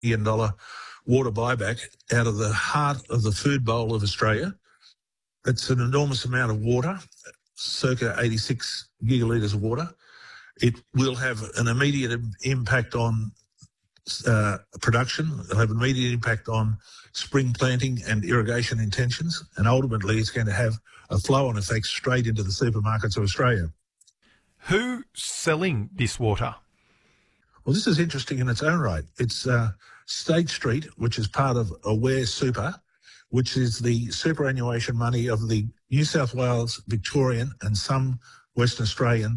$1 water buyback out of the heart of the food bowl of Australia. It's an enormous amount of water, circa 86 gigalitres of water. It will have an immediate impact on production. It'll have an immediate impact on spring planting and irrigation intentions, and ultimately it's going to have a flow-on effect straight into the supermarkets of Australia. Who's selling this water? Well, this is interesting in its own right. It's State Street, which is part of Aware Super, which is the superannuation money of the New South Wales, Victorian and some Western Australian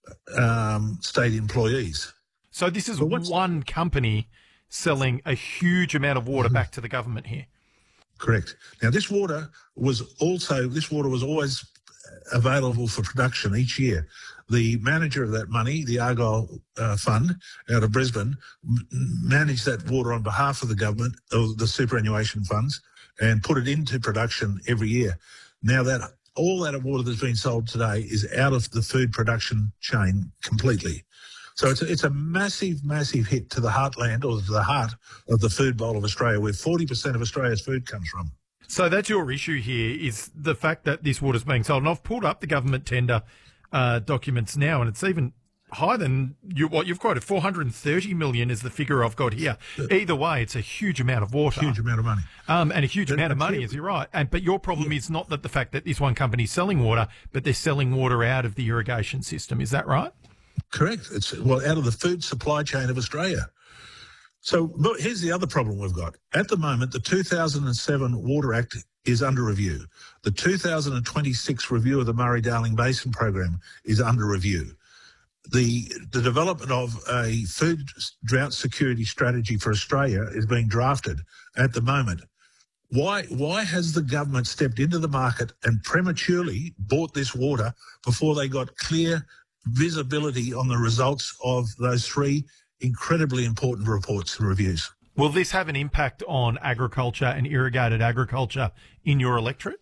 state employees. So this is one company selling a huge amount of water back to the government here. Correct. Now, this water was always available for production each year. The manager of that money, the Argyle Fund out of Brisbane, managed that water on behalf of the government, of the superannuation funds, and put it into production every year. Now that all that water that's been sold today is out of the food production chain completely. So it's a massive, massive hit to the heartland, or to the heart of the food bowl of Australia, where 40% of Australia's food comes from. So that's your issue here, is the fact that this water's being sold. And I've pulled up the government tender documents now, and it's even higher than what you've quoted. 430 million is the figure I've got here. Either way, it's a huge amount of water. Huge amount of money. And a huge amount of money, is you're right. But your problem is not that the fact that this one company's selling water, but they're selling water out of the irrigation system. Is that right? Correct. It's out of the food supply chain of Australia. So but here's the other problem we've got. At the moment, the 2007 Water Act is under review. The 2026 review of the Murray-Darling Basin program is under review. The development of a food drought security strategy for Australia is being drafted at the moment. Why has the government stepped into the market and prematurely bought this water before they got clear visibility on the results of those three incredibly important reports and reviews? Will this have an impact on agriculture and irrigated agriculture in your electorate?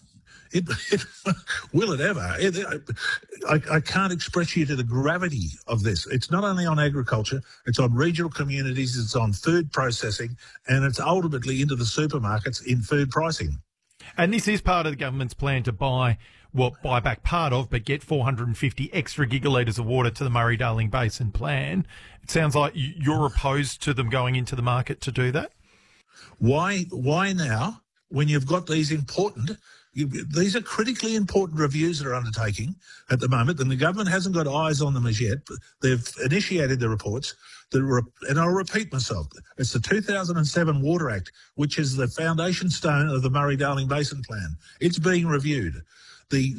Will it ever? I can't express you to the gravity of this. It's not only on agriculture, it's on regional communities, it's on food processing, and it's ultimately into the supermarkets in food pricing. And this is part of the government's plan to buy back part of, but get 450 extra gigalitres of water to the Murray-Darling Basin plan. It sounds like you're opposed to them going into the market to do that. Why now, when you've got these these are critically important reviews that are undertaking at the moment, and the government hasn't got eyes on them as yet, but they've initiated the reports. And I'll repeat myself, it's the 2007 Water Act, which is the foundation stone of the Murray-Darling Basin Plan. It's being reviewed. The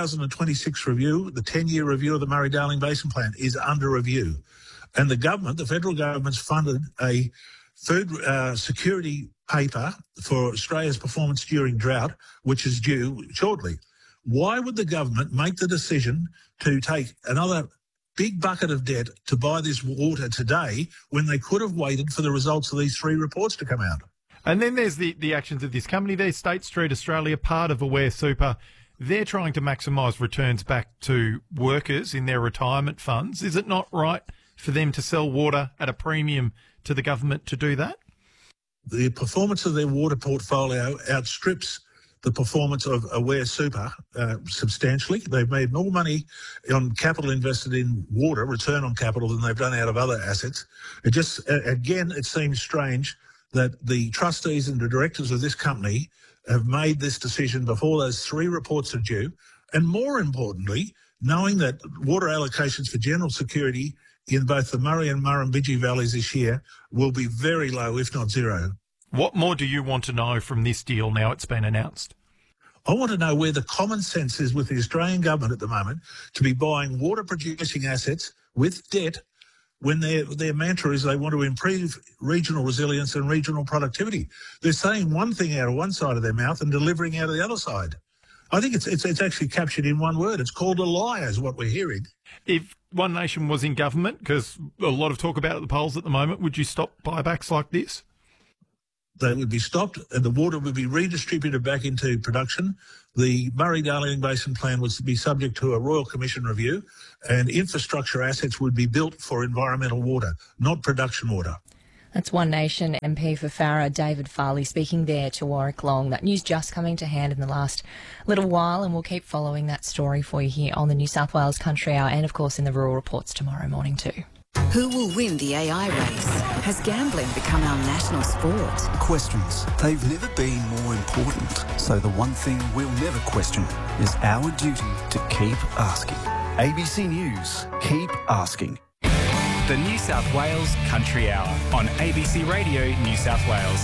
2026 review, the 10-year review of the Murray-Darling Basin Plan, is under review. And the government, the federal government's funded a food security paper for Australia's performance during drought, which is due shortly. Why would the government make the decision to take another big bucket of debt to buy this water today when they could have waited for the results of these three reports to come out? And then there's the actions of this company there, State Street Australia, part of Aware Super. They're trying to maximise returns back to workers in their retirement funds. Is it not right for them to sell water at a premium to the government to do that? The performance of their water portfolio outstrips the performance of Aware Super substantially. They've made more money on capital invested in water, return on capital, than they've done out of other assets. It just, again, it seems strange that the trustees and the directors of this company have made this decision before those three reports are due, and more importantly, knowing that water allocations for general security in both the Murray and Murrumbidgee valleys this year will be very low, if not zero. What more do you want to know from this deal now it's been announced? I want to know where the common sense is with the Australian government at the moment to be buying water-producing assets with debt when their mantra is they want to improve regional resilience and regional productivity. They're saying one thing out of one side of their mouth and delivering out of the other side. I think it's actually captured in one word. It's called a lie, is what we're hearing. If One Nation was in government, because a lot of talk about it at the polls at the moment, would you stop buybacks like this? They would be stopped and the water would be redistributed back into production. The Murray-Darling Basin Plan was to be subject to a Royal Commission review, and infrastructure assets would be built for environmental water, not production water. That's One Nation MP for Farrer, David Farley, speaking there to Warwick Long. That news just coming to hand in the last little while, and we'll keep following that story for you here on the New South Wales Country Hour and, of course, in the Rural Reports tomorrow morning too. Who will win the AI race? Has gambling become our national sport? Questions. They've never been more important. So the one thing we'll never question is our duty to keep asking. ABC News. Keep asking. The New South Wales Country Hour on ABC Radio New South Wales.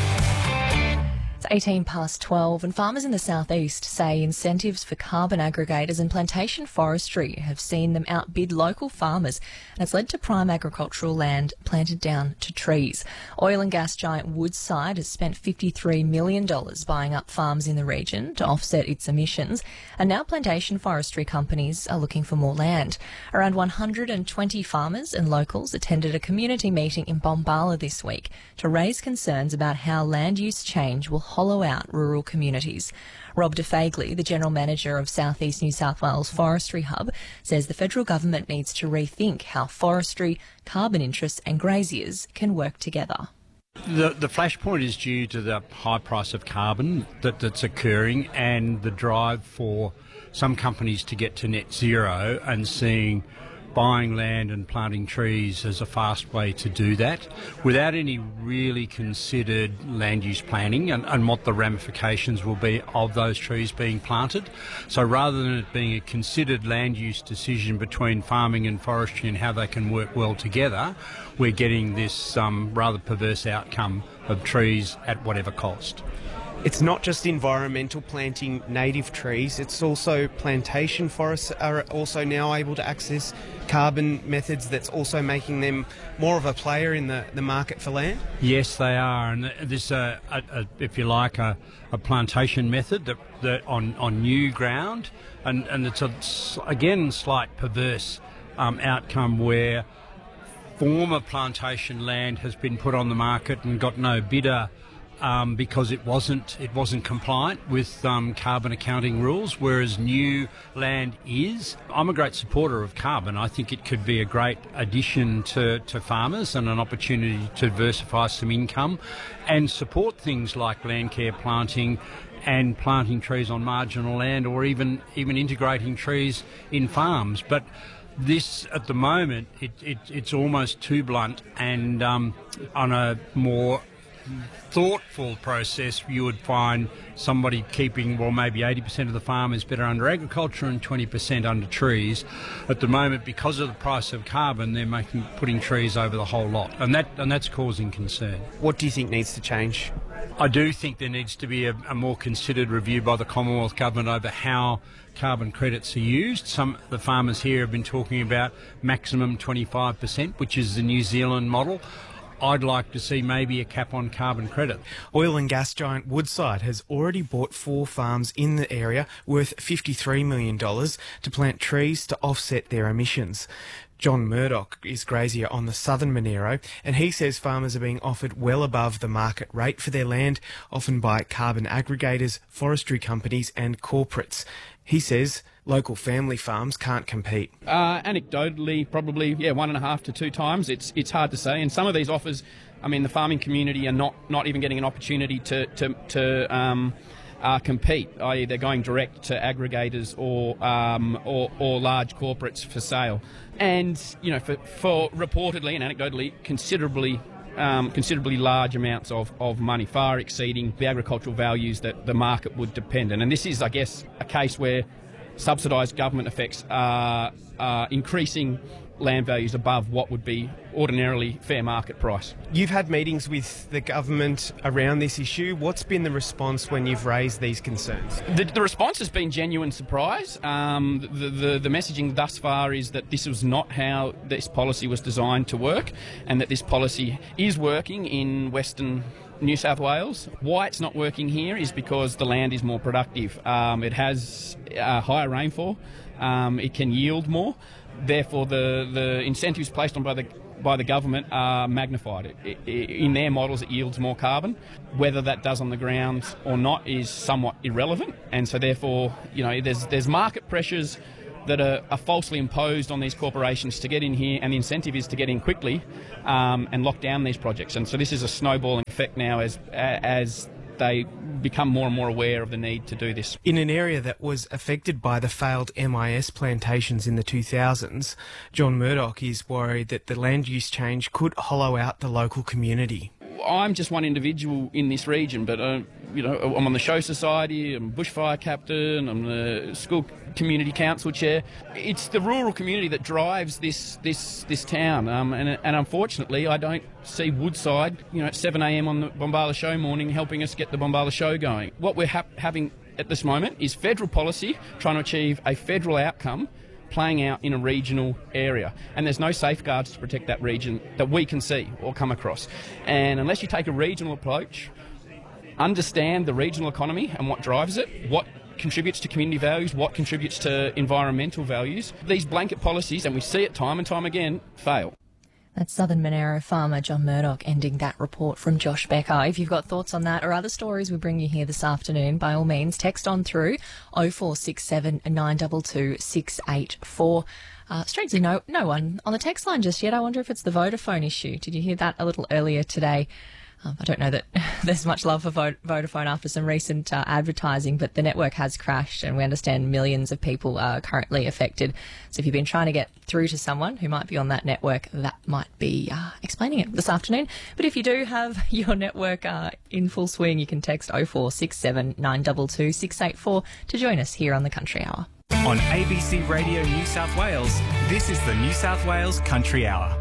It's 18 past 12, and farmers in the southeast say incentives for carbon aggregators and plantation forestry have seen them outbid local farmers, and it's led to prime agricultural land planted down to trees. Oil and gas giant Woodside has spent $53 million buying up farms in the region to offset its emissions, and now plantation forestry companies are looking for more land. Around 120 farmers and locals attended a community meeting in Bombala this week to raise concerns about how land use change will hollow out rural communities. Rob DeFagley, the General Manager of South East New South Wales Forestry Hub, says the federal government needs to rethink how forestry, carbon interests and graziers can work together. The flashpoint is due to the high price of carbon that's occurring and the drive for some companies to get to net zero and seeing buying land and planting trees as a fast way to do that without any really considered land use planning and what the ramifications will be of those trees being planted. So rather than it being a considered land use decision between farming and forestry and how they can work well together, we're getting this rather perverse outcome of trees at whatever cost. It's not just environmental planting native trees, it's also plantation forests are also now able to access carbon methods that's also making them more of a player in the market for land? Yes, they are, and this, if you like, a plantation method that on new ground, and it's again slight perverse outcome where former plantation land has been put on the market and got no bidder because it wasn't compliant with carbon accounting rules, whereas new land is. I'm a great supporter of carbon. I think it could be a great addition to farmers and an opportunity to diversify some income and support things like land care planting and planting trees on marginal land, or even integrating trees in farms. But this, at the moment, it's almost too blunt, and on a more thoughtful process, you would find somebody keeping, well, maybe 80% of the farm is better under agriculture and 20% under trees. At the moment, because of the price of carbon, they're putting trees over the whole lot, and that's causing concern. What do you think needs to change? I do think there needs to be a more considered review by the Commonwealth Government over how carbon credits are used. Some of the farmers here have been talking about maximum 25%, which is the New Zealand model. I'd like to see maybe a cap on carbon credit. Oil and gas giant Woodside has already bought 4 farms in the area worth $53 million to plant trees to offset their emissions. John Murdoch is grazier on the southern Monero, and he says farmers are being offered well above the market rate for their land, often by carbon aggregators, forestry companies and corporates. He says local family farms can't compete. Anecdotally, probably 1.5 to 2 times. It's hard to say. And some of these offers, I mean, the farming community are not even getting an opportunity to compete. I.e., they're going direct to aggregators or large corporates for sale. And for reportedly and anecdotally considerably large amounts of money, far exceeding the agricultural values that the market would depend on. And this is, I guess, a case where subsidised government effects are increasing land values above what would be ordinarily fair market price. You've had meetings with the government around this issue. What's been the response when you've raised these concerns? The response has been genuine surprise. The messaging thus far is that this was not how this policy was designed to work, and that this policy is working in Western New South Wales. Why it's not working here is because the land is more productive. It has higher rainfall. It can yield more. Therefore, the incentives placed on by the government are magnified. In their models, it yields more carbon. Whether that does on the ground or not is somewhat irrelevant. And so, therefore, there's market pressures that are falsely imposed on these corporations to get in here, and the incentive is to get in quickly and lock down these projects. And so this is a snowballing effect now as they become more and more aware of the need to do this. In an area that was affected by the failed MIS plantations in the 2000s, John Murdoch is worried that the land use change could hollow out the local community. I'm just one individual in this region, but I'm on the Show Society, I'm a bushfire captain, I'm the school community council chair. It's the rural community that drives this town, and unfortunately I don't see Woodside, at 7 a.m. on the Bombala Show morning helping us get the Bombala Show going. What we're having at this moment is federal policy trying to achieve a federal outcome playing out in a regional area, and there's no safeguards to protect that region that we can see or come across. And unless you take a regional approach, understand the regional economy and what drives it, what contributes to community values, what contributes to environmental values, these blanket policies, and we see it time and time again, fail. That's Southern Monaro farmer John Murdoch ending that report from Josh Becker. If you've got thoughts on that or other stories we bring you here this afternoon, by all means, text on through 0467 922 684. Strangely, no one on the text line just yet. I wonder if it's the Vodafone issue. Did you hear that a little earlier today? I don't know that there's much love for Vodafone after some recent advertising, but the network has crashed and we understand millions of people are currently affected. So if you've been trying to get through to someone who might be on that network, that might be explaining it this afternoon. But if you do have your network in full swing, you can text 0467 922 684 to join us here on the Country Hour. On ABC Radio New South Wales, this is the New South Wales Country Hour.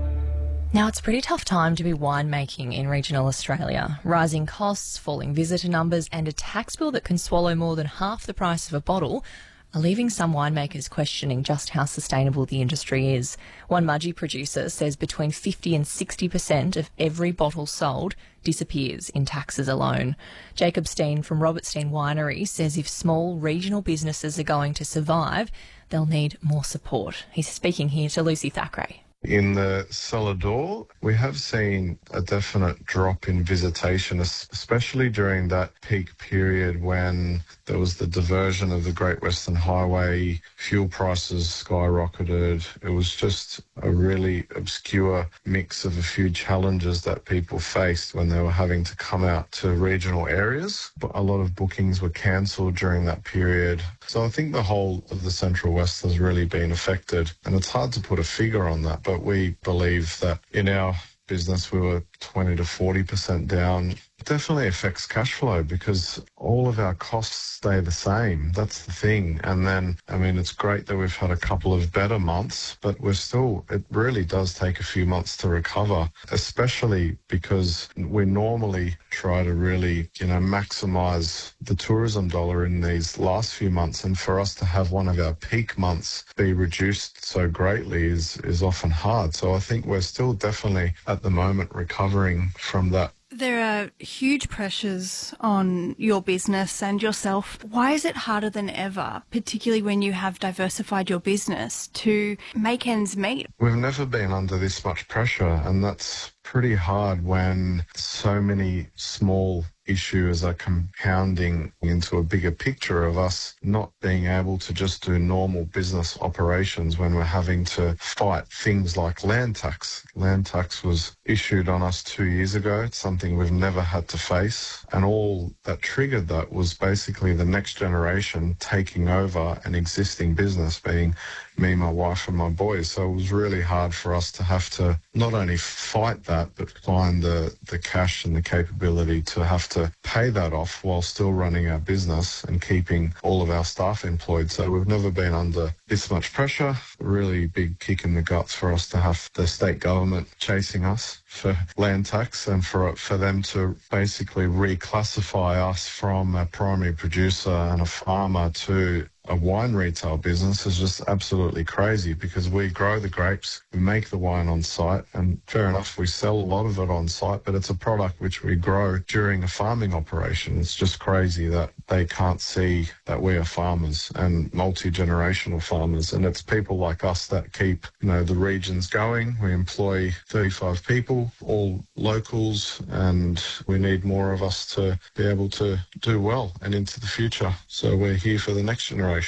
Now, it's a pretty tough time to be winemaking in regional Australia. Rising costs, falling visitor numbers and a tax bill that can swallow more than half the price of a bottle are leaving some winemakers questioning just how sustainable the industry is. One Mudgee producer says between 50 and 60% of every bottle sold disappears in taxes alone. Jacob Steen from Robert Steen Winery says if small regional businesses are going to survive, they'll need more support. He's speaking here to Lucy Thackeray. In the cellar door, we have seen a definite drop in visitation, especially during that peak period when there was the diversion of the Great Western Highway, fuel prices skyrocketed. It was just a really obscure mix of a few challenges that people faced when they were having to come out to regional areas. But a lot of bookings were cancelled during that period. So I think the whole of the Central West has really been affected, and it's hard to put a figure on that, but we believe that in our business we were 20 to 40% down. It definitely affects cash flow because all of our costs stay the same. That's the thing. And then, it's great that we've had a couple of better months, but it really does take a few months to recover, especially because we normally try to really, maximise the tourism dollar in these last few months. And for us to have one of our peak months be reduced so greatly is often hard. So I think we're still definitely at the moment recovering from that. There are huge pressures on your business and yourself. Why is it harder than ever, particularly when you have diversified your business, to make ends meet? We've never been under this much pressure, and that's pretty hard when so many small issues are compounding into a bigger picture of us not being able to just do normal business operations when we're having to fight things like land tax. Land tax was issued on us 2 years ago. It's something we've never had to face. And all that triggered that was basically the next generation taking over an existing business, being me, my wife and my boys. So it was really hard for us to have to not only fight that, but find the cash and the capability to have to pay that off while still running our business and keeping all of our staff employed. So we've never been under this much pressure. A really big kick in the guts for us to have the state government chasing us for land tax and for them to basically reclassify us from a primary producer and a farmer to a wine retail business is just absolutely crazy because we grow the grapes, we make the wine on site, and fair enough, we sell a lot of it on site, but it's a product which we grow during a farming operation. It's just crazy that they can't see that we are farmers and multi-generational farmers, and it's people like us that keep, the regions going. We employ 35 people, all locals, and we need more of us to be able to do well and into the future. So we're here for the next generation.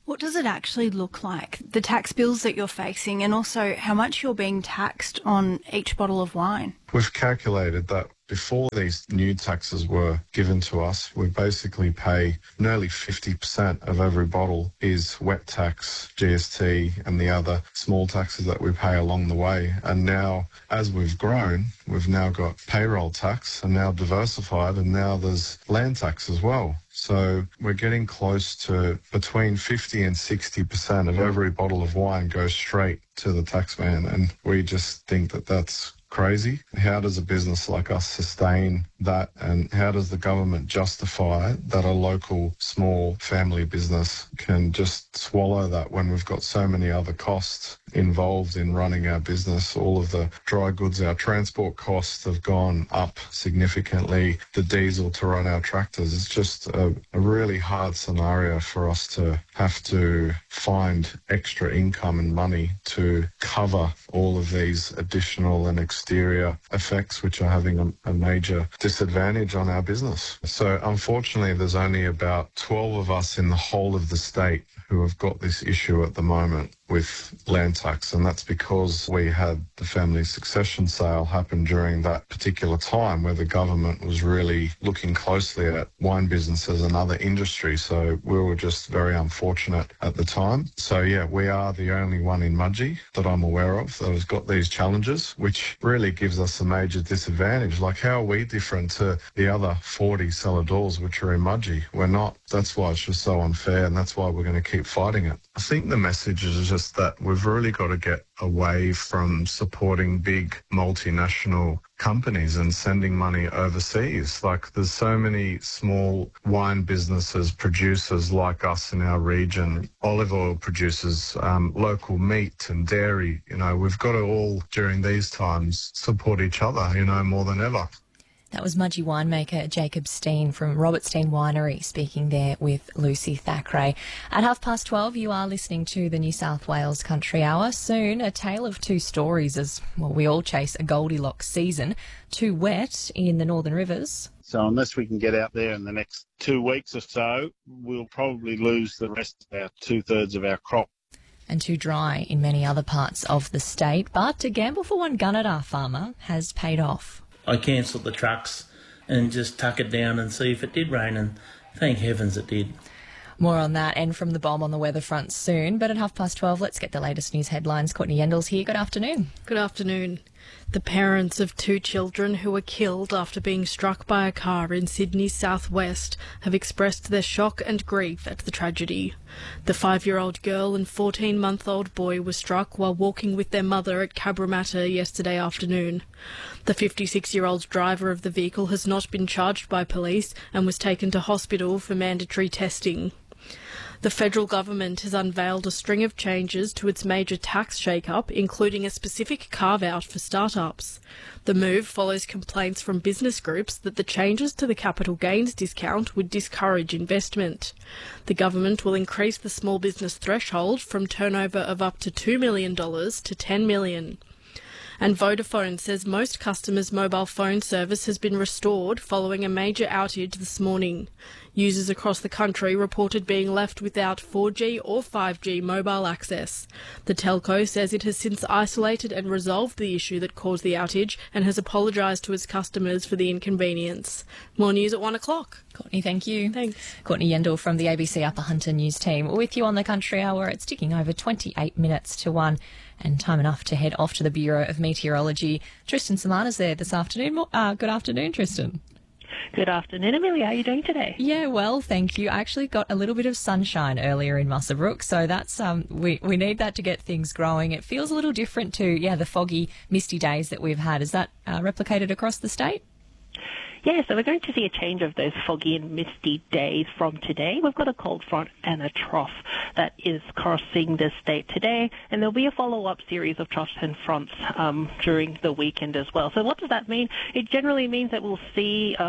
What does it actually look like, the tax bills that you're facing, and also how much you're being taxed on each bottle of wine? We've calculated that before these new taxes were given to us, we basically pay nearly 50% of every bottle is wet tax, GST, and the other small taxes that we pay along the way. And now, as we've grown, we've now got payroll tax and now diversified, and now there's land tax as well. So we're getting close to between 50 and 60% of every bottle of wine goes straight to the taxman. And we just think that that's crazy. How does a business like us sustain that, and how does the government justify that a local small family business can just swallow that when we've got so many other costs involved in running our business? All of the dry goods, our transport costs have gone up significantly, the diesel to run our tractors. It's just a really hard scenario for us to have to find extra income and money to cover all of these additional and exterior effects which are having a major disadvantage on our business. So unfortunately, there's only about 12 of us in the whole of the state who have got this issue at the moment with land tax, and that's because we had the family succession sale happen during that particular time where the government was really looking closely at wine businesses and other industries. So we were just very unfortunate at the time. So yeah, we are the only one in Mudgee that I'm aware of that has got these challenges, which really gives us a major disadvantage. Like, how are we different to the other 40 cellar doors which are in Mudgee? We're not. That's why it's just so unfair, and that's why we're going to keep fighting it. I think the message is just that we've really got to get away from supporting big multinational companies and sending money overseas. Like, there's so many small wine businesses, producers like us in our region, olive oil producers, local meat and dairy. You know, we've got to all, during these times, support each other, you know, more than ever. That was Mudgee winemaker Jacob Steen from Robert Steen Winery speaking there with Lucy Thackeray. At 12:30, you are listening to the New South Wales Country Hour. Soon, a tale of two stories as, well, we all chase a Goldilocks season. Too wet in the Northern Rivers. So unless we can get out there in the next 2 weeks or so, we'll probably lose the rest of our 2/3 of our crop. And too dry in many other parts of the state. But a gamble for one Gunnedah farmer has paid off. I cancelled the trucks and just tuck it down and see if it did rain, and thank heavens it did. More on that and from the bomb on the weather front soon. But at 12:30, let's get the latest news headlines. Courtney Yendall's here. Good afternoon. Good afternoon. The parents of two children who were killed after being struck by a car in Sydney's southwest have expressed their shock and grief at the tragedy. The 5-year-old girl and 14-month-old boy were struck while walking with their mother at Cabramatta yesterday afternoon. The 56-year-old driver of the vehicle has not been charged by police and was taken to hospital for mandatory testing. The federal government has unveiled a string of changes to its major tax shake-up, including a specific carve-out for startups. The move follows complaints from business groups that the changes to the capital gains discount would discourage investment. The government will increase the small business threshold from turnover of up to $2 million to $10 million. And Vodafone says most customers' mobile phone service has been restored following a major outage this morning. Users across the country reported being left without 4G or 5G mobile access. The telco says it has since isolated and resolved the issue that caused the outage and has apologised to its customers for the inconvenience. More news at 1 o'clock. Courtney, thank you. Thanks. Courtney Yendall from the ABC Upper Hunter News team with you on the Country Hour. It's ticking over 28 minutes to 1 and time enough to head off to the Bureau of Meteorology. Tristan Samana's there this afternoon. Good afternoon, Tristan. Good afternoon, Amelia. How are you doing today? Yeah, well, thank you. I actually got a little bit of sunshine earlier in Muswellbrook, so that's we need that to get things growing. It feels a little different to, the foggy, misty days that we've had. Is that replicated across the state? Yeah, so we're going to see a change of those foggy and misty days from today. We've got a cold front and a trough that is crossing the state today, and there'll be a follow-up series of troughs and fronts during the weekend as well. So what does that mean? It generally means that we'll see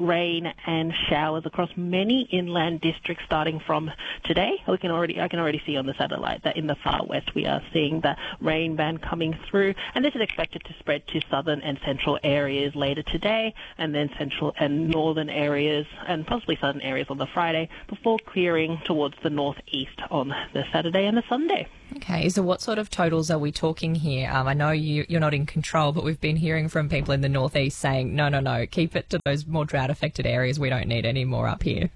rain and showers across many inland districts starting from today. I can already see on the satellite that in the far west we are seeing the rain band coming through, and this is expected to spread to southern and central areas later today, and then central and northern areas and possibly southern areas on the Friday, before clearing towards the northeast on the Saturday and the Sunday. Okay, so what sort of totals are we talking here? I know you're not in control, but we've been hearing from people in the northeast saying, no, keep it to those more drought-affected areas. We don't need any more up here.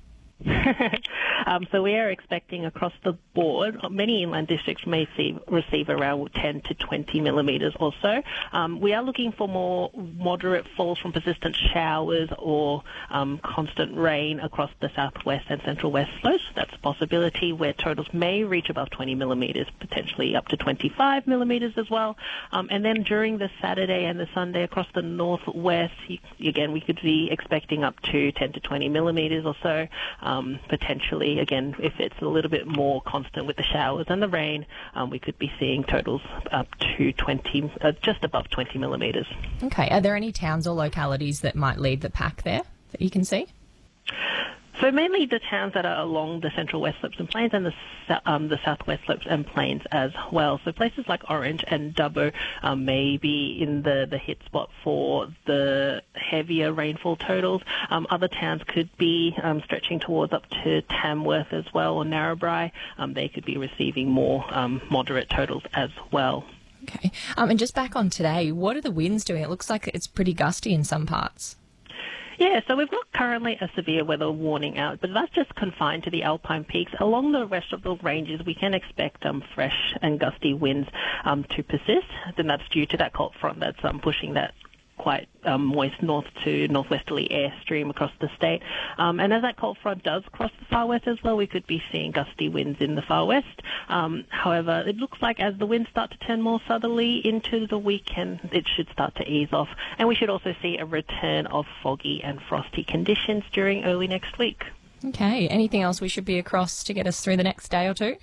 So we are expecting across the board, many inland districts may receive around 10 to 20 millimetres or so. We are looking for more moderate falls from persistent showers or constant rain across the southwest and central west slopes. That's a possibility where totals may reach above 20 millimetres, potentially up to 25 millimetres as well. And then during the Saturday and the Sunday across the northwest, again, we could be expecting up to 10 to 20 millimetres or so, potentially. Again, if it's a little bit more constant with the showers and the rain, we could be seeing totals up to just above 20 millimetres. Okay. Are there any towns or localities that might lead the pack there that you can see? So mainly the towns that are along the central west slopes and plains and the southwest slopes and plains as well. So places like Orange and Dubbo may be in the hit spot for the heavier rainfall totals. Other towns could be stretching towards up to Tamworth as well, or Narrabri. They could be receiving more moderate totals as well. Okay. And just back on today, what are the winds doing? It looks like it's pretty gusty in some parts. Yeah, so we've got currently a severe weather warning out, but that's just confined to the alpine peaks. Along the rest of the ranges, we can expect fresh and gusty winds to persist, and that's due to that cold front that's pushing that quite moist north to northwesterly airstream across the state. And as that cold front does cross the far west as well, we could be seeing gusty winds in the far west. However, it looks like as the winds start to turn more southerly into the weekend, it should start to ease off. And we should also see a return of foggy and frosty conditions during early next week. Okay. Anything else we should be across to get us through the next day or two?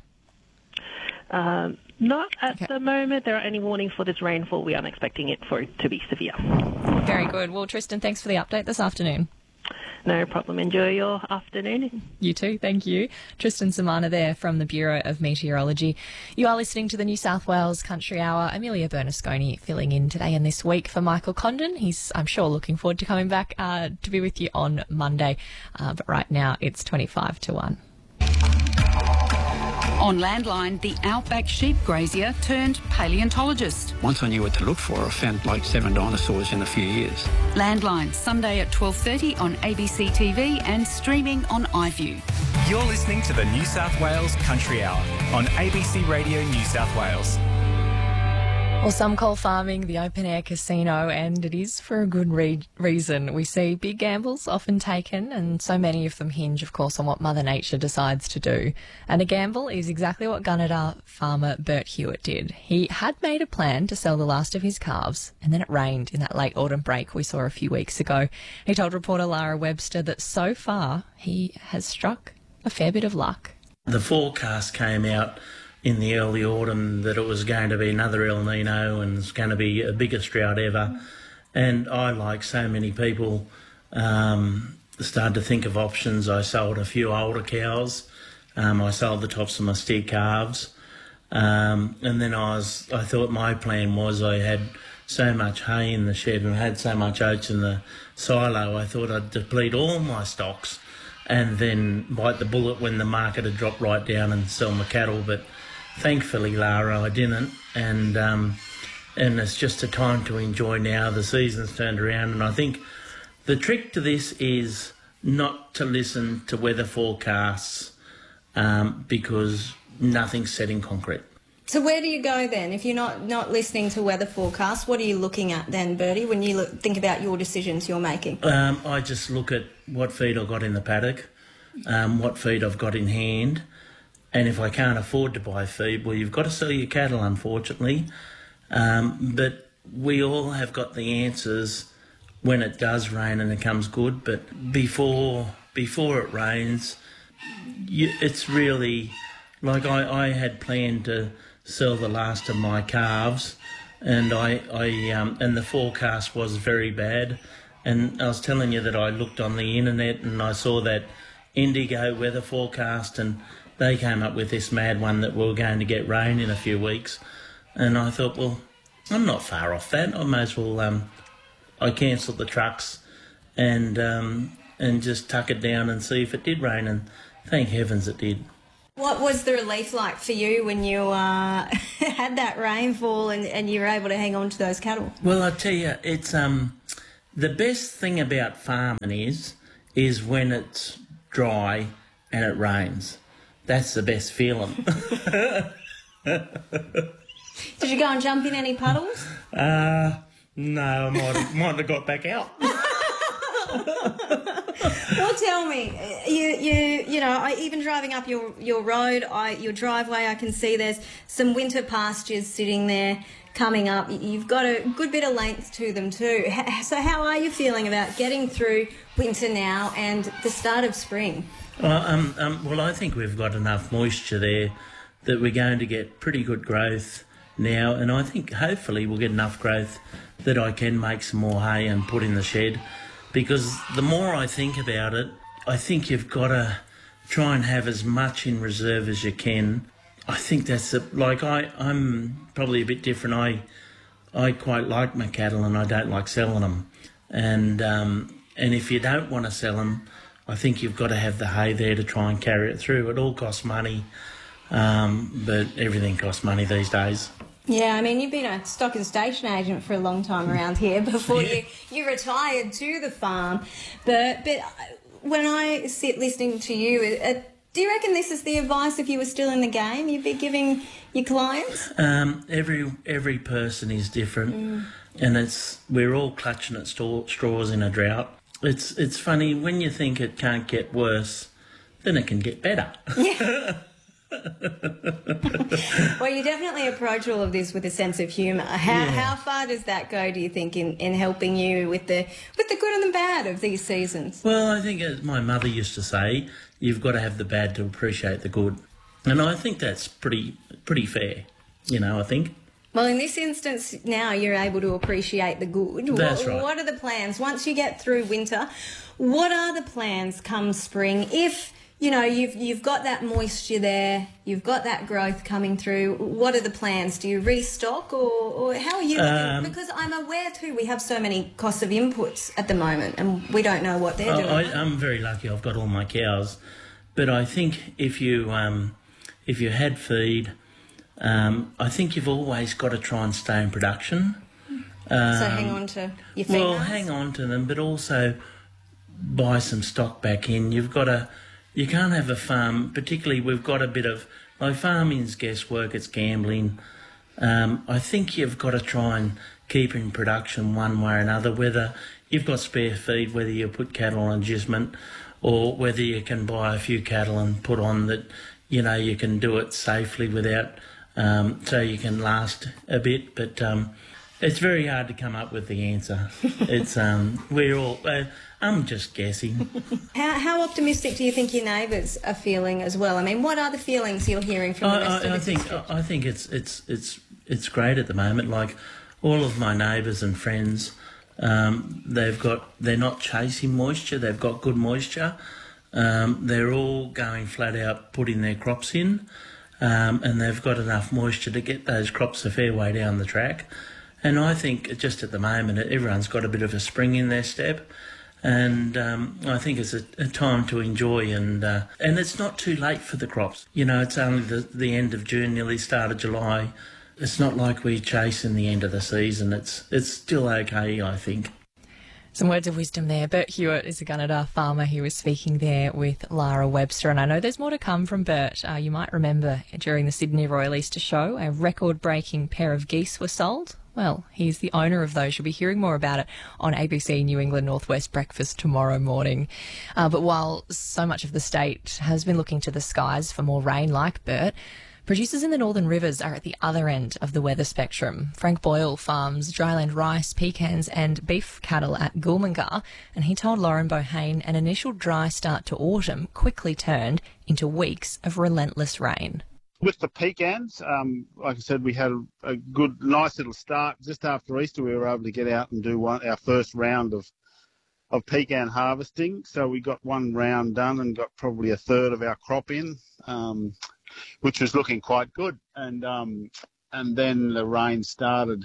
Not at the moment. There are any warnings for this rainfall. We aren't expecting it to be severe. Very good. Well, Tristan, thanks for the update this afternoon. No problem. Enjoy your afternoon. You too. Thank you. Tristan Samana there from the Bureau of Meteorology. You are listening to the New South Wales Country Hour. Amelia Bernasconi filling in today and this week for Michael Condon. He's, I'm sure, looking forward to coming back to be with you on Monday. But right now it's 25 to 1. On Landline, the outback sheep grazier turned paleontologist. Once I knew what to look for, I found like 7 dinosaurs in a few years. Landline, Sunday at 12:30 on ABC TV and streaming on iView. You're listening to the New South Wales Country Hour on ABC Radio New South Wales. Well, some call farming the open-air casino, and it is for a good reason. We see big gambles often taken, and so many of them hinge, of course, on what Mother Nature decides to do. And a gamble is exactly what Gunnedah farmer Bert Hewitt did. He had made a plan to sell the last of his calves, and then it rained in that late autumn break we saw a few weeks ago. He told reporter Lara Webster that so far he has struck a fair bit of luck. The forecast came out in the early autumn that it was going to be another El Nino and it's going to be a biggest drought ever. And I, like so many people, started to think of options. I sold a few older cows. I sold the tops of my steer calves. And then I thought my plan was I had so much hay in the shed and had so much oats in the silo, I thought I'd deplete all my stocks and then bite the bullet when the market had dropped right down and sell my cattle. But thankfully, Lara, I didn't, and it's just a time to enjoy now. The season's turned around, and I think the trick to this is not to listen to weather forecasts because nothing's set in concrete. So where do you go then? If you're not listening to weather forecasts, what are you looking at then, Bertie, when you think about your decisions you're making? I just look at what feed I've got in the paddock, what feed I've got in hand. And if I can't afford to buy feed, well, you've got to sell your cattle, unfortunately. But we all have got the answers when it does rain and it comes good. But before it rains, it's really like I had planned to sell the last of my calves, and and the forecast was very bad. And I was telling you that I looked on the internet and I saw that Indigo weather forecast, and they came up with this mad one that we're going to get rain in a few weeks. And I thought, well, I'm not far off that. I may as well, I cancelled the trucks and just tuck it down and see if it did rain, and thank heavens it did. What was the relief like for you when you had that rainfall and you were able to hang on to those cattle? Well, I tell you, it's the best thing about farming is when it's dry and it rains. That's the best feeling. Did you go and jump in any puddles? No, I might have got back out. Well, tell me, you know, even driving up your road, your driveway, I can see there's some winter pastures sitting there coming up. You've got a good bit of length to them too. So how are you feeling about getting through winter now and the start of spring? Well, I think we've got enough moisture there that we're going to get pretty good growth now, and I think hopefully we'll get enough growth that I can make some more hay and put in the shed. Because the more I think about it, I think you've got to try and have as much in reserve as you can. I think that's I'm probably a bit different. I quite like my cattle and I don't like selling them. And if you don't want to sell them, I think you've got to have the hay there to try and carry it through. It all costs money, but everything costs money these days. Yeah, I mean, you've been a stock and station agent for a long time around here before you retired to the farm. But when I sit listening to you, do you reckon this is the advice if you were still in the game you'd be giving your clients? Every person is different, and we're all clutching at straws in a drought. It's funny, when you think it can't get worse, then it can get better. Yeah. Well, you definitely approach all of this with a sense of humour. How far does that go, do you think, in helping you with the good and the bad of these seasons? Well, I think, as my mother used to say, you've got to have the bad to appreciate the good. And I think that's pretty fair, I think. Well, in this instance now you're able to appreciate the good. That's right. What are the plans? Once you get through winter, what are the plans come spring? If you've got that moisture there, you've got that growth coming through, what are the plans? Do you restock or how are you looking? Because I'm aware too we have so many costs of inputs at the moment and we don't know what they're doing. I'm very lucky I've got all my cows, but I think if you had feed, I think you've always got to try and stay in production. So hang on to your females? Well, hang on to them, but also buy some stock back in. You can't have a farm, particularly we've got a bit of, farming's guesswork, it's gambling. I think you've got to try and keep in production one way or another, whether you've got spare feed, whether you put cattle on adjustment, or whether you can buy a few cattle and put on that, you can do it safely without, so you can last a bit. But it's very hard to come up with the answer. It's I'm just guessing. How optimistic do you think your neighbours are feeling as well? I mean, what are the feelings you're hearing from the rest of the district? I think it's great at the moment. Like all of my neighbours and friends, they're not chasing moisture. They've got good moisture. They're all going flat out putting their crops in, and they've got enough moisture to get those crops a fair way down the track. And I think just at the moment, everyone's got a bit of a spring in their step. And I think it's a time to enjoy, and it's not too late for the crops. It's only the end of June, nearly start of July. It's not like we're chasing the end of the season. It's still okay, I think. Some words of wisdom there. Bert Hewitt is a Gunnedah farmer. He was speaking there with Lara Webster, and I know there's more to come from Bert. You might remember during the Sydney Royal Easter Show, a record-breaking pair of geese were sold. Well, he's the owner of those. You'll be hearing more about it on ABC New England Northwest Breakfast tomorrow morning. But while so much of the state has been looking to the skies for more rain like Bert, producers in the Northern Rivers are at the other end of the weather spectrum. Frank Boyle farms dryland rice, pecans and beef cattle at Goolmangar, and he told Lauren Bohane an initial dry start to autumn quickly turned into weeks of relentless rain. With the pecans, like I said, we had a good, nice little start. Just after Easter, we were able to get out and do our first round of pecan harvesting. So we got one round done and got probably a third of our crop in, which was looking quite good. And then the rain started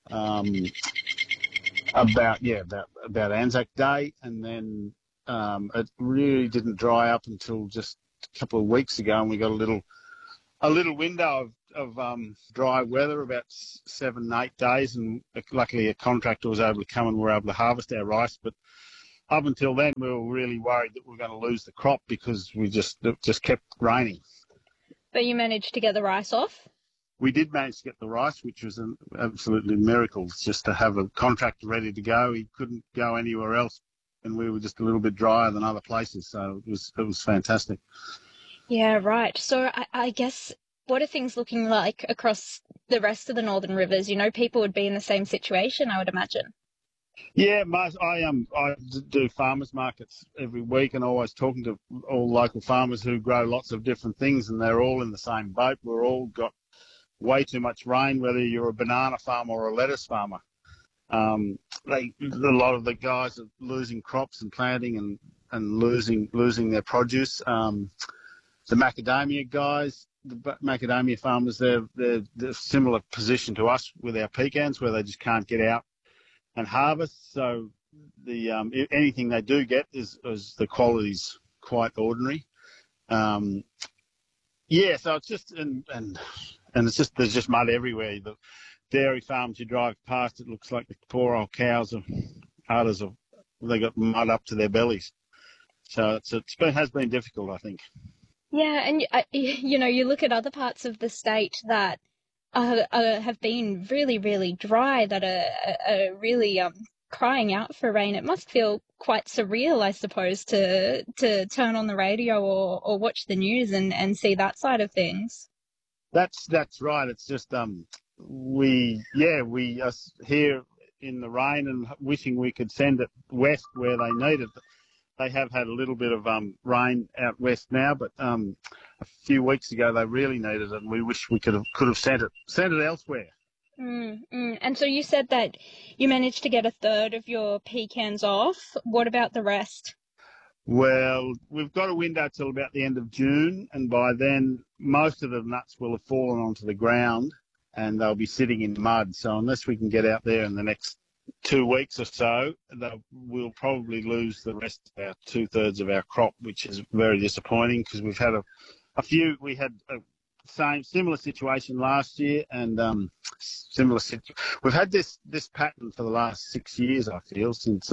about Anzac Day, and then it really didn't dry up until just a couple of weeks ago, and we got a little window of dry weather, about 7-8 days, and luckily a contractor was able to come and we were able to harvest our rice. But up until then, we were really worried that we were going to lose the crop because it just kept raining. But you managed to get the rice off? We did manage to get the rice, which was an absolutely miracle, just to have a contractor ready to go. He couldn't go anywhere else, and we were just a little bit drier than other places, so it was fantastic. Yeah, right. So I guess, what are things looking like across the rest of the Northern Rivers? You know, people would be in the same situation, I would imagine. Yeah, I do farmers markets every week, and always talking to all local farmers who grow lots of different things, and they're all in the same boat. We're all got way too much rain, whether you're a banana farmer or a lettuce farmer. A lot of the guys are losing crops and planting and losing their produce. The macadamia guys, the macadamia farmers, they're a similar position to us with our pecans, where they just can't get out and harvest. So anything they do get is the quality's quite ordinary. So it's just and it's just, there's just mud everywhere. The dairy farms you drive past, it looks like the poor old cows they got mud up to their bellies. So it has been difficult, I think. Yeah, and you look at other parts of the state that have been really, really dry, that are really crying out for rain. It must feel quite surreal, I suppose, to turn on the radio or watch the news and see that side of things. That's right. It's just we are here in the rain and wishing we could send it west where they need it. They have had a little bit of rain out west now, but a few weeks ago they really needed it, and we wish we could have sent it elsewhere. And so you said that you managed to get a third of your pecans off. What about the rest? Well, we've got a window till about the end of June, and by then most of the nuts will have fallen onto the ground and they'll be sitting in mud. So unless we can get out there in the next 2 weeks or so, we'll probably lose the rest, about 2/3 of our crop, which is very disappointing because we've had we had a similar situation last year, and we've had this pattern for the last 6 years, I feel, since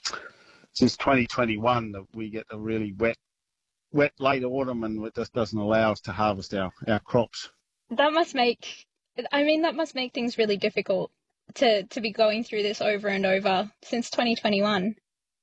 2021, that we get a really wet late autumn, and it just doesn't allow us to harvest our crops. That must make things really difficult to be going through this over and over since 2021.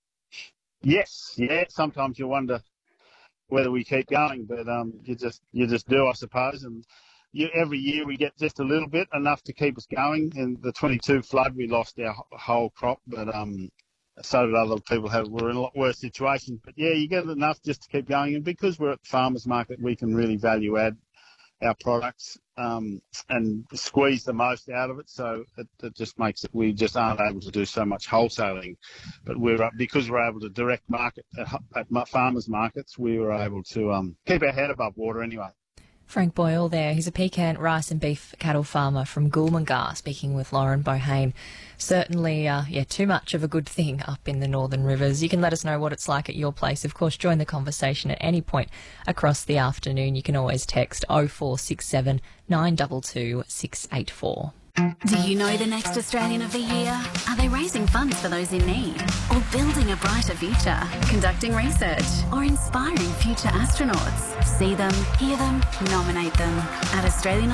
Yes, yeah. Sometimes you wonder whether we keep going, but you just do, I suppose. And every year we get just a little bit, enough to keep us going. In the 22 flood, we lost our whole crop, but so did other people were in a lot worse situations. But yeah, you get enough just to keep going. And because we're at the farmers market, we can really value add our products and squeeze the most out of it. So it just makes it, we just aren't able to do so much wholesaling. But because we're able to direct market at farmers markets, we were able to keep our head above water anyway. Frank Boyle there. He's a pecan, rice and beef cattle farmer from Goolmangar, speaking with Lauren Bohane. Certainly, too much of a good thing up in the Northern Rivers. You can let us know what it's like at your place. Of course, join the conversation at any point across the afternoon. You can always text 0467 922 684. Do you know the next Australian of the Year? Are they raising funds for those in need? Or building a brighter future? Conducting research? Or inspiring future astronauts? See them, hear them, nominate them at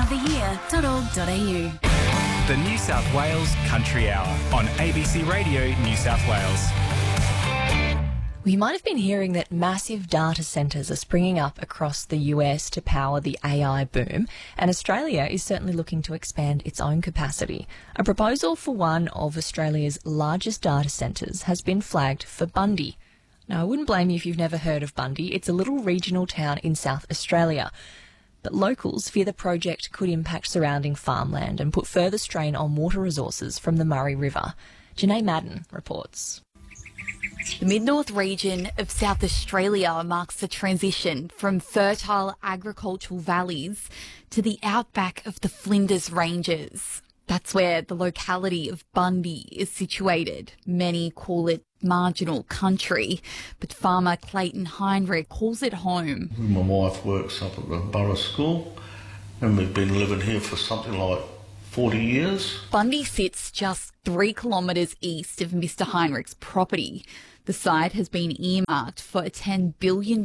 australianoftheyear.org.au. The New South Wales Country Hour on ABC Radio New South Wales. Well, you might have been hearing that massive data centres are springing up across the US to power the AI boom, and Australia is certainly looking to expand its own capacity. A proposal for one of Australia's largest data centres has been flagged for Bundy. Now, I wouldn't blame you if you've never heard of Bundy. It's a little regional town in South Australia. But locals fear the project could impact surrounding farmland and put further strain on water resources from the Murray River. Janae Madden reports. The Mid-North region of South Australia marks the transition from fertile agricultural valleys to the outback of the Flinders Ranges. That's where the locality of Bundy is situated. Many call it marginal country, but farmer Clayton Heinrich calls it home. My wife works up at the Borough School, and we've been living here for something like 40 years. Bundy sits just 3 kilometres east of Mr Heinrich's property. The site has been earmarked for a $10 billion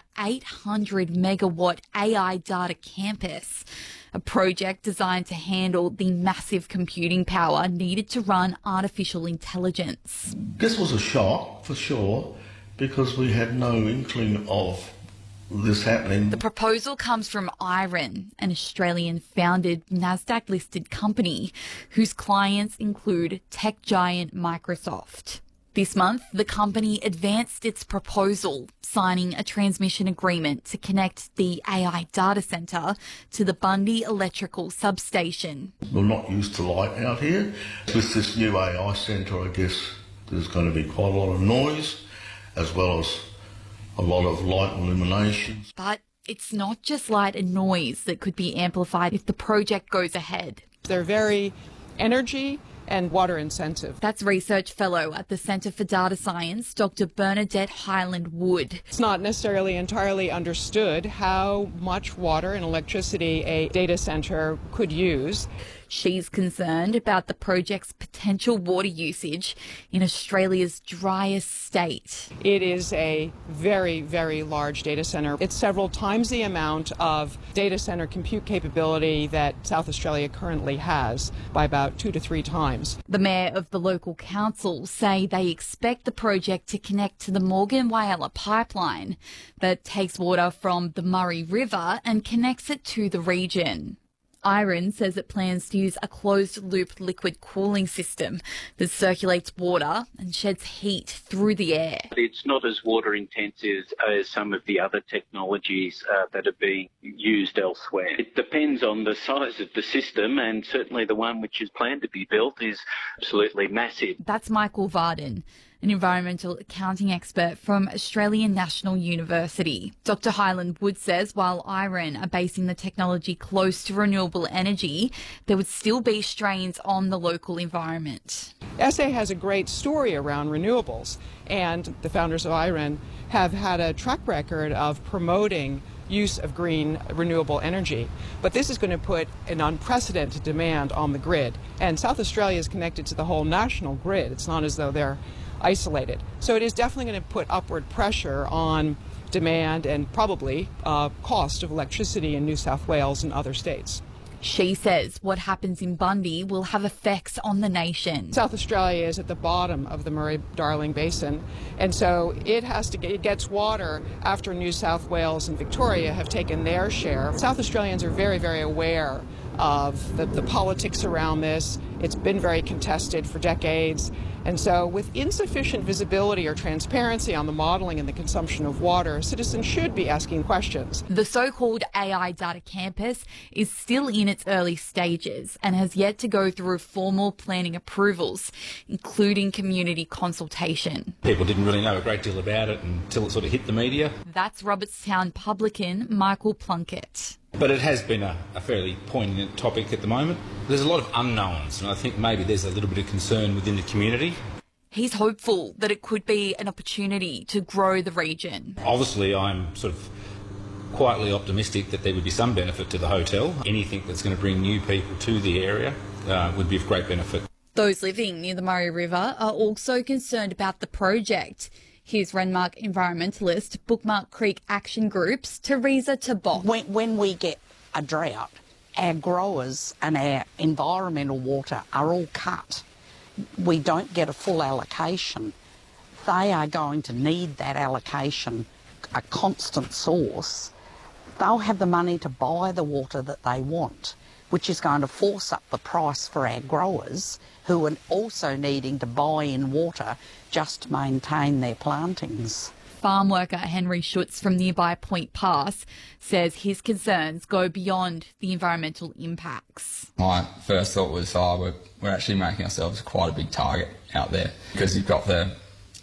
800 megawatt AI data campus, a project designed to handle the massive computing power needed to run artificial intelligence. This was a shock, for sure, because we had no inkling of this happening. The proposal comes from Iron, an Australian-founded NASDAQ-listed company whose clients include tech giant Microsoft. This month, the company advanced its proposal, signing a transmission agreement to connect the AI data centre to the Bundy electrical substation. We're not used to light out here. With this new AI centre, I guess there's going to be quite a lot of noise, as well as a lot of light illuminations. But it's not just light and noise that could be amplified if the project goes ahead. They're very energy and water intensive. That's research fellow at the Centre for Data Science, Dr. Bernadette Highland-Wood. It's not necessarily entirely understood how much water and electricity a data centre could use. She's concerned about the project's potential water usage in Australia's driest state. It is a very, very large data centre. It's several times the amount of data centre compute capability that South Australia currently has, by about 2 to 3 times. The mayor of the local council say they expect the project to connect to the Morgan-Whyalla pipeline that takes water from the Murray River and connects it to the region. Iron says it plans to use a closed-loop liquid cooling system that circulates water and sheds heat through the air. It's not as water-intensive as some of the other technologies that are being used elsewhere. It depends on the size of the system, and certainly the one which is planned to be built is absolutely massive. That's Michael Varden, an environmental accounting expert from Australian National University. Dr. Highland-Wood says while Iron are basing the technology close to renewable energy, there would still be strains on the local environment. SA has a great story around renewables, and the founders of Iron have had a track record of promoting use of green renewable energy. But this is going to put an unprecedented demand on the grid. And South Australia is connected to the whole national grid. It's not as though they're isolated. So it is definitely going to put upward pressure on demand and probably cost of electricity in New South Wales and other states. She says what happens in Bundy will have effects on the nation. South Australia is at the bottom of the Murray-Darling Basin, and so it gets water after New South Wales and Victoria have taken their share. South Australians are very, very aware of the politics around this. It's been very contested for decades. And so with insufficient visibility or transparency on the modelling and the consumption of water, citizens should be asking questions. The so-called AI data campus is still in its early stages and has yet to go through formal planning approvals, including community consultation. People didn't really know a great deal about it until it sort of hit the media. That's Robertstown publican Michael Plunkett. But it has been a fairly poignant topic at the moment. There's a lot of unknowns, and I think maybe there's a little bit of concern within the community. He's hopeful that it could be an opportunity to grow the region. Obviously, I'm sort of quietly optimistic that there would be some benefit to the hotel. Anything that's going to bring new people to the area would be of great benefit. Those living near the Murray River are also concerned about the project. Here's Renmark environmentalist Bookmark Creek Action Group's Teresa Tabot. When we get a drought, our growers and our environmental water are all cut. We don't get a full allocation. They are going to need that allocation, a constant source. They'll have the money to buy the water that they want, which is going to force up the price for our growers, who are also needing to buy in water just to maintain their plantings. Farm worker Henry Schutz from nearby Point Pass says his concerns go beyond the environmental impacts. My first thought was, we're actually making ourselves quite a big target out there, because you've got the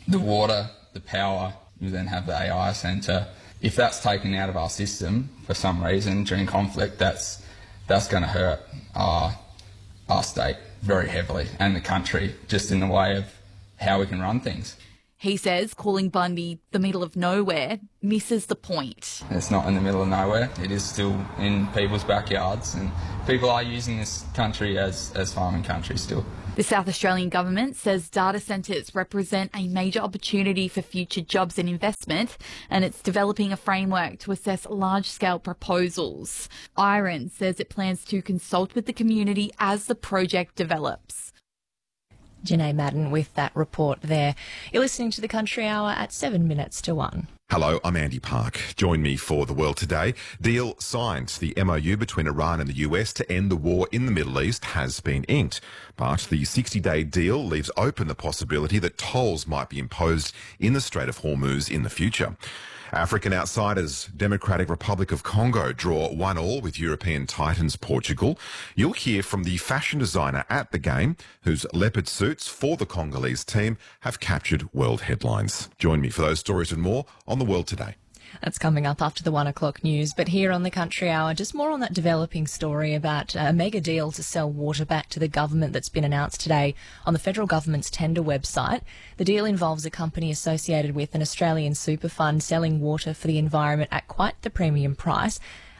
the water, the power, you then have the AI centre. If that's taken out of our system for some reason during conflict, that's going to hurt our state very heavily and the country, just in the way of how we can run things. He says calling Bundy the middle of nowhere misses the point. It's not in the middle of nowhere. It is still in people's backyards, and people are using this country as farming country still. The South Australian government says data centres represent a major opportunity for future jobs and investment, and it's developing a framework to assess large-scale proposals. Iron says it plans to consult with the community as the project develops. Janae Madden with that report there. You're listening to the Country Hour at 7 minutes to 1. Hello, I'm Andy Park. Join me for The World Today. Deal signed. The MOU between Iran and the US to end the war in the Middle East has been inked. But the 60-day deal leaves open the possibility that tolls might be imposed in the Strait of Hormuz in the future. African outsiders, Democratic Republic of Congo, draw 1-1 with European titans Portugal. You'll hear from the fashion designer at the game, whose leopard suits for the Congolese team have captured world headlines. Join me for those stories and more on The World Today. That's coming up after the 1 o'clock news. But here on the Country Hour, just more on that developing story about a mega deal to sell water back to the government that's been announced today on the federal government's tender website. The deal involves a company associated with an Australian super fund selling water for the environment at quite the premium price.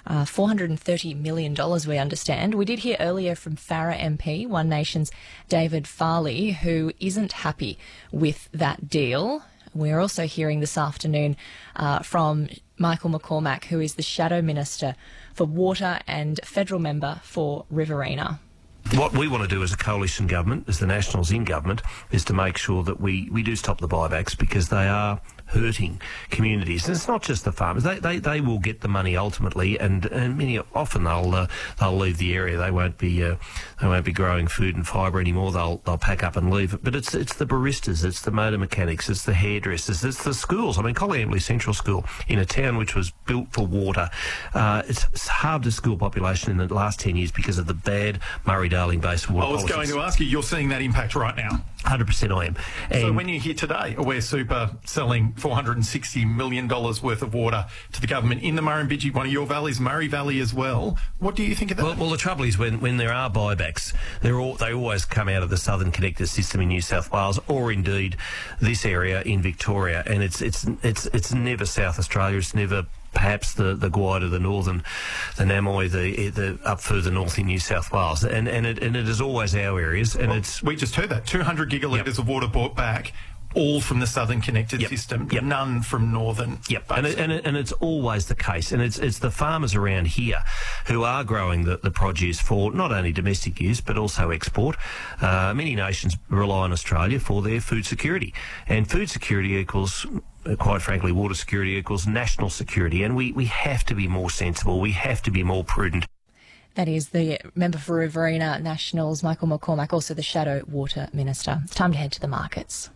$430 million, we understand. We did hear earlier from Farrer MP, One Nation's David Farley, who isn't happy with that deal. We're also hearing this afternoon from Michael McCormack, who is the Shadow Minister for Water and Federal Member for Riverina. What we want to do as a coalition government, as the Nationals in government, is to make sure that we do stop the buybacks, because they are hurting communities. And it's not just the farmers. They will get the money ultimately, and many often they'll leave the area. They won't be growing food and fibre anymore. They'll pack up and leave. But it's the baristas, it's the motor mechanics, it's the hairdressers, it's the schools. I mean, Colliambley Central School, in a town which was built for water, it's halved the school population in the last 10 years because of the bad Murray-Darling-based water policies. I was going to ask you, you're seeing that impact right now? 100% I am. And so when you hear today Aware Super selling $460 million worth of water to the government in the Murrumbidgee, one of your valleys, Murray Valley as well, what do you think of that? Well, the trouble is when there are buybacks, they always come out of the Southern Connector system in New South Wales, or indeed this area in Victoria, and it's never South Australia. It's never perhaps the Gwydir, the Northern, the Namoy, the up further north in New South Wales, and it is always our areas. And we just heard that 200 gigalitres of water brought back, all from the Southern Connected system, none from Northern. And it's always the case, and it's the farmers around here who are growing the produce for not only domestic use but also export. Many nations rely on Australia for their food security, and food security equals, quite frankly, water security equals national security, and we have to be more sensible. We have to be more prudent. That is the member for Riverina Nationals, Michael McCormack, also the Shadow Water Minister. It's time to head to the markets.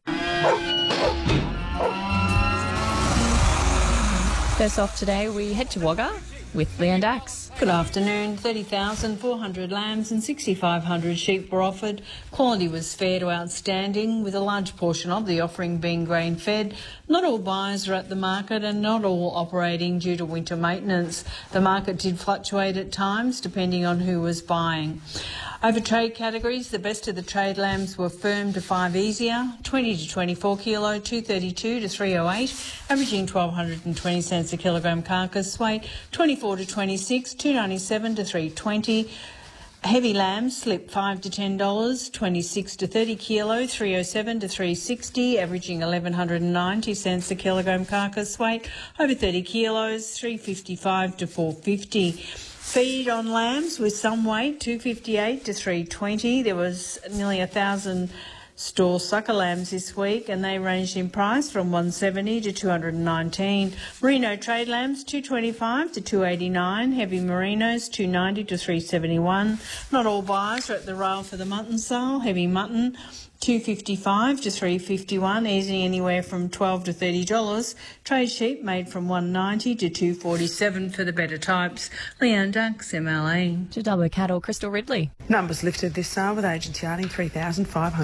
First off today, we head to Wagga with Leanne Dax. Good afternoon. 30,400 lambs and 6,500 sheep were offered. Quality was fair to outstanding, with a large portion of the offering being grain-fed. Not all buyers are at the market and not all operating due to winter maintenance. The market did fluctuate at times depending on who was buying. Over trade categories, the best of the trade lambs were firm to 5 easier, 20 to 24 kilo, 232 to 308, averaging 1,220 cents a kilogram carcass weight, 24 to 26, 297 to 320. Heavy lambs slipped $5 to $10, 26 to 30 kilo, 307 to 360, averaging 1,190 cents a kilogram carcass weight. Over 30 kilos, 355 to 450. Feed on lambs with some weight, 258 to 320. There was nearly 1,000 store sucker lambs this week, and they ranged in price from 170 to 219. Merino trade lambs, 225 to 289. Heavy merinos, 290 to 371. Not all buyers are at the rail for the mutton sale. Heavy mutton, $255 to $351, easing anywhere from $12 to $30. Trade sheep made from $190 to $247 for the better types. Leanne Dunks, MLA. To Dubbo Cattle, Crystal Ridley. Numbers lifted this sale with agents yarding 3,520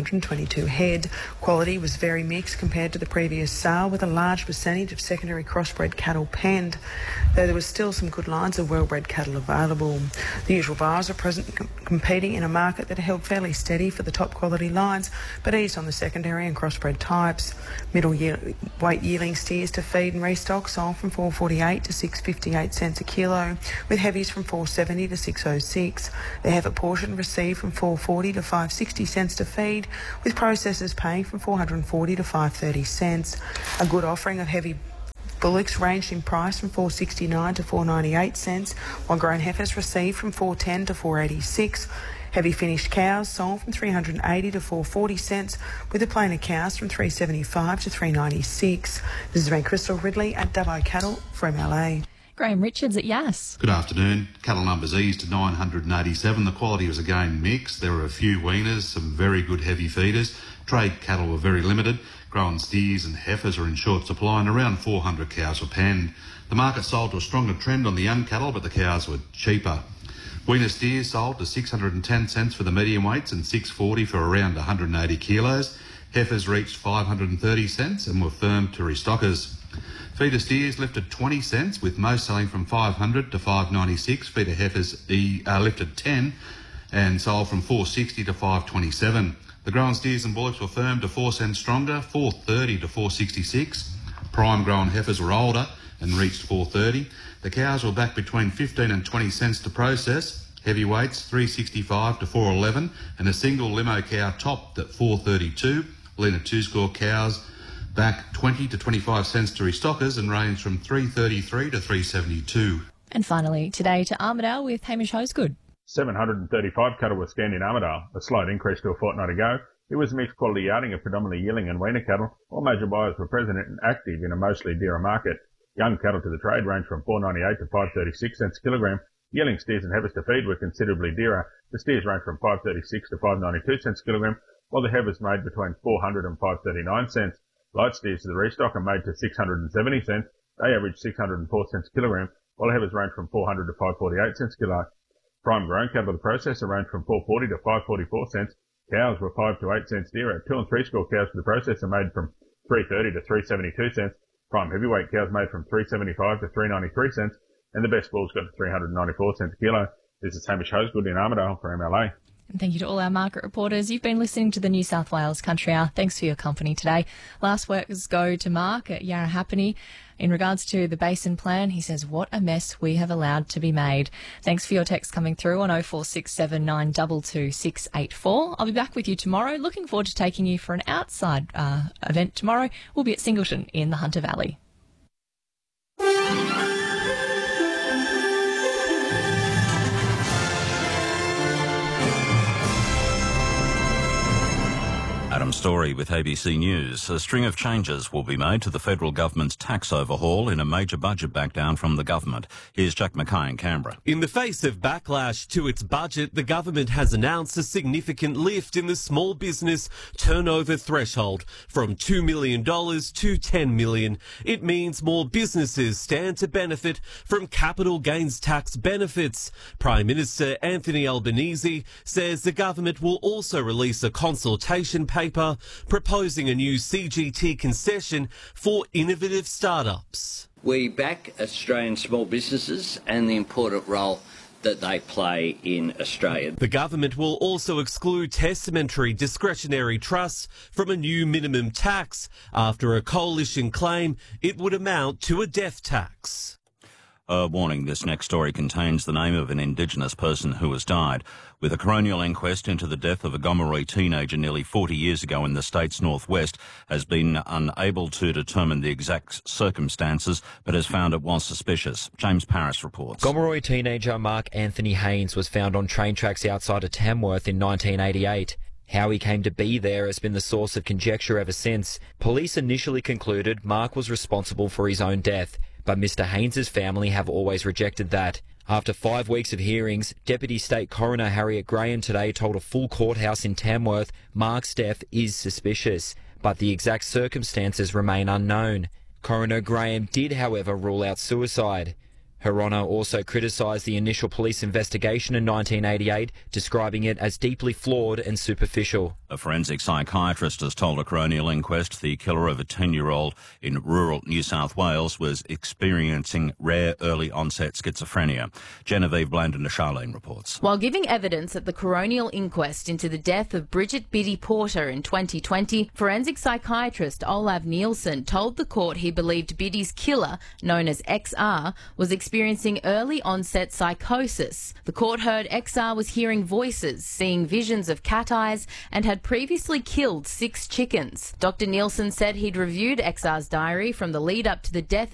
2022 head. Quality was very mixed compared to the previous sale, with a large percentage of secondary crossbred cattle penned, though there was still some good lines of well-bred cattle available. The usual buyers are present competing in a market that held fairly steady for the top quality lines, but eased on the secondary and crossbred types. Middle weight yearling steers to feed and restock sold from $4.48 to $6.58 cents a kilo, with heavies from $4.70 to $6.06. The heifer portion received from $4.40 to $5.60 cents to feed, with processors paying from $4.40 to $5.30 cents. A good offering of heavy bullocks ranged in price from $4.69 to $4.98 cents, while grown heifers received from $4.10 to $4.86. Heavy finished cows sold from $3.80 to $4.40 cents, with the plainer cows from $3.75 to $3.96. This has been Crystal Ridley at Dubbo Cattle for MLA. Graham Richards at Yass. Good afternoon. Cattle numbers eased to 987. The quality was again mixed. There were a few weaners, some very good heavy feeders. Trade cattle were very limited. Grown steers and heifers are in short supply, and around 400 cows were penned. The market sold to a stronger trend on the young cattle, but the cows were cheaper. Weaner steers sold to 610 cents for the medium weights and 640 for around 180 kilos. Heifers reached 530 cents and were firm to restockers. Feeder steers lifted 20 cents, with most selling from 500 to 596. Feeder heifers lifted 10 and sold from 460 to 527. The grown steers and bullocks were firm to 4 cents stronger, 430 to 466. Prime grown heifers were older and reached 430. The cows were back between 15 and 20 cents to process. Heavyweights 365 to 411, and a single limo cow topped at 432. Leaner two-score cows back 20 to 25 cents to restockers and ranged from 333 to 372. And finally, today to Armidale with Hamish Hosegood. 735 cattle were scanned in Armidale, a slight increase to a fortnight ago. It was a mixed quality yarding of predominantly yearling and weaner cattle. All major buyers were present and active in a mostly dearer market. Young cattle to the trade ranged from $4.98 to $5.36 cents a kilogram. Yearling steers and heifers to feed were considerably dearer. The steers ranged from $5.36 to $5.92 cents a kilogram, while the heifers made between $4.00 and $5.39 cents. Light steers to the restock are made to $6.70 cents. They averaged $6.04 cents a kilogram, while the heifers ranged from $4.00 to $5.48 cents a kilo. Prime grown cattle to the processor ranged from $4.40 to $5.44 cents. Cows were 5 to 8 cents dearer. 2 and 3 score cows to the processor made from $3.30 to $3.72 cents. Prime heavyweight cows made from $3.75 to $3.93 cents, and the best bulls got to $3.94 cents a kilo. This is Hamish Hosegood in Armidale for MLA. And thank you to all our market reporters. You've been listening to the New South Wales Country Hour. Thanks for your company today. Last words go to Mark at Yarrahappini. In regards to the basin plan, he says, what a mess we have allowed to be made. Thanks for your text coming through on 0467 922 684. I'll be back with you tomorrow. Looking forward to taking you for an outside event tomorrow. We'll be at Singleton in the Hunter Valley. Adam Story with ABC News. A string of changes will be made to the federal government's tax overhaul in a major budget backdown from the government. Here's Jack Mackay in Canberra. In the face of backlash to its budget, the government has announced a significant lift in the small business turnover threshold from $2 million to $10 million. It means more businesses stand to benefit from capital gains tax benefits. Prime Minister Anthony Albanese says the government will also release a consultation paper proposing a new CGT concession for innovative startups. We back Australian small businesses and the important role that they play in Australia. The government will also exclude testamentary discretionary trusts from a new minimum tax after a coalition claim it would amount to a death tax. A warning, this next story contains the name of an Indigenous person who has died. With a coronial inquest into the death of a Gomeroi teenager nearly 40 years ago in the state's northwest has been unable to determine the exact circumstances, but has found it was suspicious. James Paris reports. Gomeroi teenager Mark Anthony Haynes was found on train tracks outside of Tamworth in 1988. How he came to be there has been the source of conjecture ever since. Police initially concluded Mark was responsible for his own death, but Mr. Haynes' family have always rejected that. After 5 weeks of hearings, Deputy State Coroner Harriet Graham today told a full courthouse in Tamworth Mark's death is suspicious, but the exact circumstances remain unknown. Coroner Graham did, however, rule out suicide. Her Honour also criticised the initial police investigation in 1988, describing it as deeply flawed and superficial. A forensic psychiatrist has told a coronial inquest the killer of a 10-year-old in rural New South Wales was experiencing rare early onset schizophrenia. Genevieve Blandon to Charlene reports. While giving evidence at the coronial inquest into the death of Bridget Biddy Porter in 2020, forensic psychiatrist Olav Nielsen told the court he believed Biddy's killer, known as XR, was experiencing early onset psychosis. The court heard XR was hearing voices, seeing visions of cat eyes, and had previously killed 6 chickens. Dr. Nielsen said he'd reviewed XR's diary from the lead up to the death